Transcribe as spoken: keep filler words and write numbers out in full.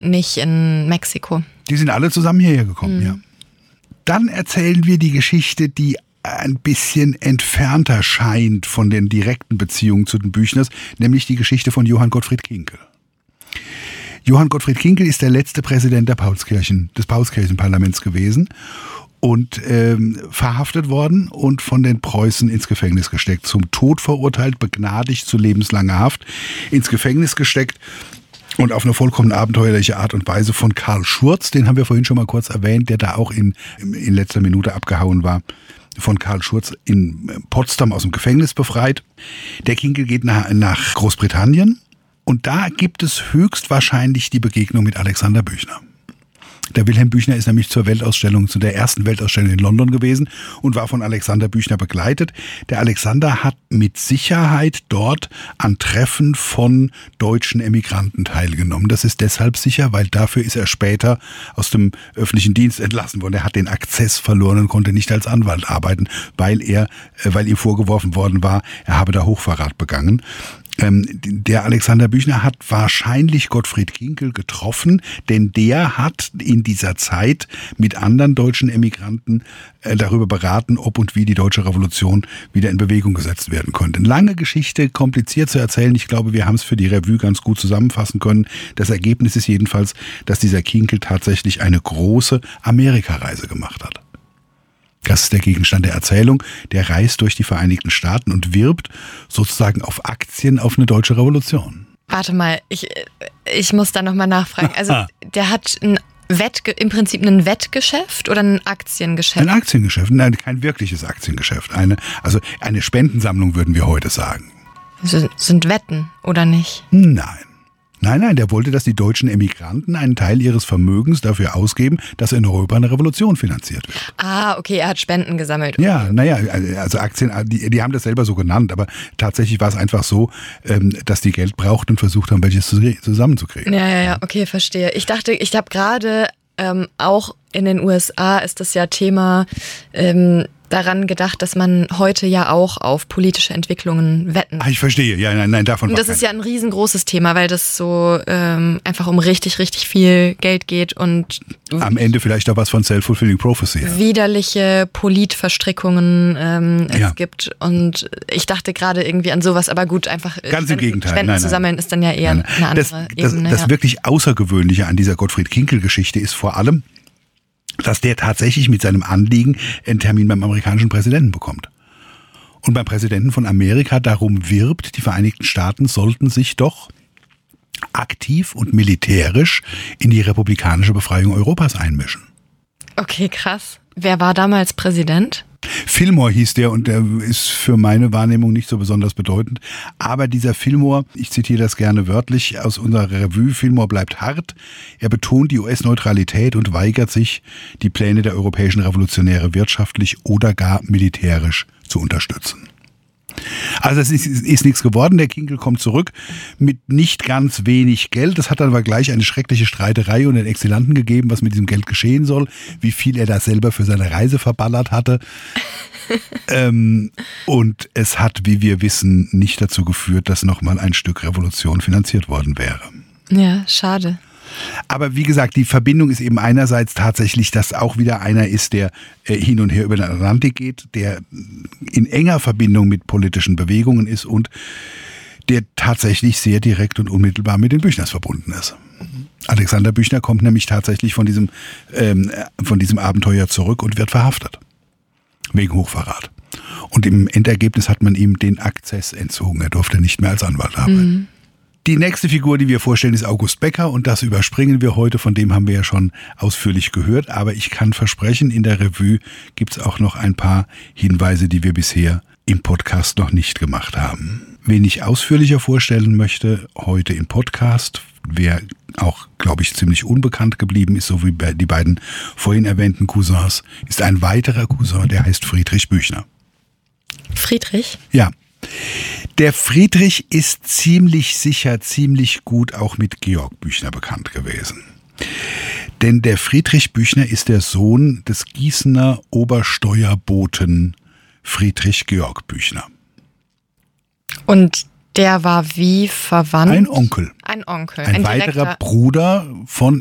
nicht in Mexiko. Die sind alle zusammen hierher gekommen, mhm. ja. Dann erzählen wir die Geschichte, die ein bisschen entfernter scheint von den direkten Beziehungen zu den Büchners, nämlich die Geschichte von Johann Gottfried Kinkel. Johann Gottfried Kinkel ist der letzte Präsident der Paulskirchen, des Paulskirchenparlaments gewesen und ähm, verhaftet worden und von den Preußen ins Gefängnis gesteckt, zum Tod verurteilt, begnadigt zu lebenslanger Haft, ins Gefängnis gesteckt. Und auf eine vollkommen abenteuerliche Art und Weise von Karl Schurz, den haben wir vorhin schon mal kurz erwähnt, der da auch in, in letzter Minute abgehauen war, von Karl Schurz in Potsdam aus dem Gefängnis befreit. Der Kinkel geht nach, nach Großbritannien und da gibt es höchstwahrscheinlich die Begegnung mit Alexander Büchner. Der Wilhelm Büchner ist nämlich zur Weltausstellung, zu der ersten Weltausstellung in London gewesen und war von Alexander Büchner begleitet. Der Alexander hat mit Sicherheit dort an Treffen von deutschen Emigranten teilgenommen. Das ist deshalb sicher, weil dafür ist er später aus dem öffentlichen Dienst entlassen worden. Er hat den Akzess verloren und konnte nicht als Anwalt arbeiten, weil er, weil ihm vorgeworfen worden war, er habe da Hochverrat begangen. Der Alexander Büchner hat wahrscheinlich Gottfried Kinkel getroffen, denn der hat in dieser Zeit mit anderen deutschen Emigranten darüber beraten, ob und wie die deutsche Revolution wieder in Bewegung gesetzt werden konnte. Eine lange Geschichte, kompliziert zu erzählen. Ich glaube, wir haben es für die Revue ganz gut zusammenfassen können. Das Ergebnis ist jedenfalls, dass dieser Kinkel tatsächlich eine große Amerikareise gemacht hat. Das ist der Gegenstand der Erzählung. Der reist durch die Vereinigten Staaten und wirbt sozusagen auf Aktien auf eine deutsche Revolution. Warte mal, ich, ich muss da nochmal nachfragen. Also der hat ein Wettge- im Prinzip ein Wettgeschäft oder ein Aktiengeschäft? Ein Aktiengeschäft, nein, kein wirkliches Aktiengeschäft. Eine, also eine Spendensammlung würden wir heute sagen. Also sind Wetten, oder nicht? Nein. Nein, nein, der wollte, dass die deutschen Emigranten einen Teil ihres Vermögens dafür ausgeben, dass in Europa eine Revolution finanziert wird. Ah, okay, er hat Spenden gesammelt. Ja, naja, also Aktien, die, die haben das selber so genannt, aber tatsächlich war es einfach so, dass die Geld brauchten und versucht haben, welches zusammenzukriegen. Ja, ja, ja, okay, verstehe. Ich dachte, ich habe gerade ähm, auch in den U S A ist das ja Thema ähm, daran gedacht, dass man heute ja auch auf politische Entwicklungen wetten. Ah, ich verstehe. Ja, nein, nein, davon. Und das ist ja ein riesengroßes Thema, weil das so ähm, einfach um richtig, richtig viel Geld geht und am Ende vielleicht auch was von Self-Fulfilling Prophecy. Ja. Widerliche Politverstrickungen ähm, es ja. gibt. Und ich dachte gerade irgendwie an sowas, aber gut, einfach ganz im Gegenteil. Spenden nein, zu sammeln nein. ist dann ja eher nein, nein. eine das, andere das, Ebene. Das ja. wirklich Außergewöhnliche an dieser Gottfried-Kinkel-Geschichte ist vor allem, dass der tatsächlich mit seinem Anliegen einen Termin beim amerikanischen Präsidenten bekommt. Und beim Präsidenten von Amerika darum wirbt, die Vereinigten Staaten sollten sich doch aktiv und militärisch in die republikanische Befreiung Europas einmischen. Okay, krass. Wer war damals Präsident? Fillmore hieß der und der ist für meine Wahrnehmung nicht so besonders bedeutend. Aber dieser Fillmore, ich zitiere das gerne wörtlich aus unserer Revue, Fillmore bleibt hart. Er betont die U S-Neutralität und weigert sich, die Pläne der europäischen Revolutionäre wirtschaftlich oder gar militärisch zu unterstützen. Also es ist, ist nichts geworden, der Kinkel kommt zurück mit nicht ganz wenig Geld. Das hat dann aber gleich eine schreckliche Streiterei unter den Exilanten gegeben, was mit diesem Geld geschehen soll, wie viel er da selber für seine Reise verballert hatte. ähm, und es hat, wie wir wissen, nicht dazu geführt, dass nochmal ein Stück Revolution finanziert worden wäre. Ja, schade. Aber wie gesagt, die Verbindung ist eben einerseits tatsächlich, dass auch wieder einer ist, der äh, hin und her über den Atlantik geht, der in enger Verbindung mit politischen Bewegungen ist und der tatsächlich sehr direkt und unmittelbar mit den Büchners verbunden ist. Alexander Büchner kommt nämlich tatsächlich von diesem, ähm, von diesem Abenteuer zurück und wird verhaftet. Wegen Hochverrat. Und im Endergebnis hat man ihm den Akzess entzogen. Er durfte nicht mehr als Anwalt arbeiten. Mhm. Die nächste Figur, die wir vorstellen, ist August Becker und das überspringen wir heute, von dem haben wir ja schon ausführlich gehört, aber ich kann versprechen, in der Revue gibt es auch noch ein paar Hinweise, die wir bisher im Podcast noch nicht gemacht haben. Wen ich ausführlicher vorstellen möchte, heute im Podcast, wer auch, glaube ich, ziemlich unbekannt geblieben ist, so wie die beiden vorhin erwähnten Cousins, ist ein weiterer Cousin, der heißt Friedrich Büchner. Friedrich? Ja. Der Friedrich ist ziemlich sicher, ziemlich gut auch mit Georg Büchner bekannt gewesen. Denn der Friedrich Büchner ist der Sohn des Gießener Obersteuerboten Friedrich Georg Büchner. Und Der war wie verwandt? Ein Onkel. Ein Onkel. Ein, ein weiterer Bruder von